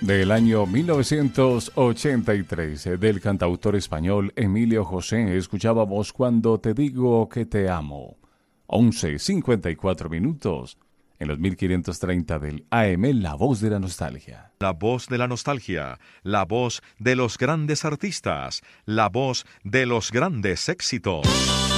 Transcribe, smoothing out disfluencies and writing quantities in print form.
del año 1983, del cantautor español Emilio José, escuchábamos Cuando te digo que te amo. 11:54 en los 1530 del AM, La Voz de la Nostalgia. La voz de la nostalgia, la voz de los grandes artistas, la voz de los grandes éxitos.